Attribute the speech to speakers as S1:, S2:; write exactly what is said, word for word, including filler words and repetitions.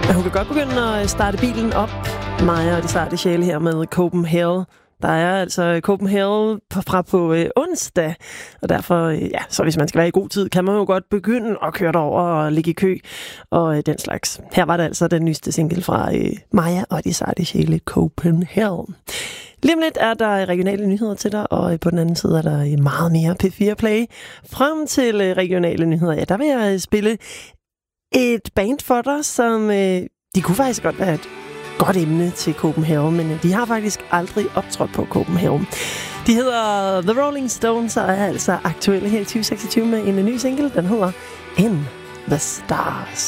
S1: Hun kan godt begynde at starte bilen op, Maja og de sarte sjæle her med Copenhagen. Der er altså Copenhagen fra på øh, onsdag, og derfor, øh, ja, så hvis man skal være i god tid, kan man jo godt begynde at køre derover og ligge i kø og øh, den slags. Her var det altså den nyeste single fra øh, Maja og de sarte sjæle, Copenhagen. Lige om lidt er der regionale nyheder til dig, og på den anden side er der meget mere P fire Play. Frem til øh, regionale nyheder, ja, der vil jeg spille et band for dig, som øh, de kunne faktisk godt være et godt emne til Copenhagen, men de har faktisk aldrig optrådt på Copenhagen. De hedder The Rolling Stones og er altså aktuelle her i tyve seksogtyve med en ny single, den hedder In The Stars.